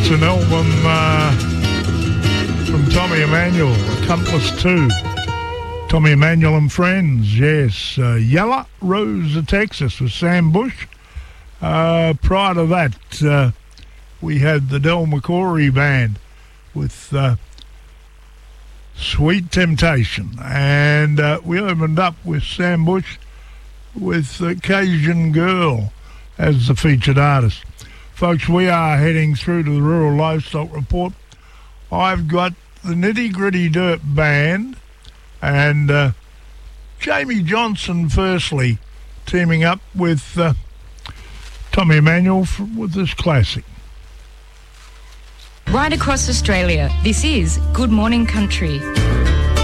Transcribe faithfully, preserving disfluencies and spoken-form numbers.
It's an album uh, from Tommy Emmanuel, Accomplice two. Tommy Emmanuel and Friends, yes. Uh, Yellow Rose of Texas with Sam Bush. Uh, prior to that, uh, we had the Del McCoury Band with uh, Sweet Temptation. And uh, we opened up with Sam Bush with uh, Cajun Girl as the featured artist. Folks, we are heading through to the Rural Livestock Report. I've got the Nitty Gritty Dirt Band and uh, Jamie Johnson, firstly, teaming up with uh, Tommy Emmanuel for, with this classic. Right across Australia, this is Good Morning Country.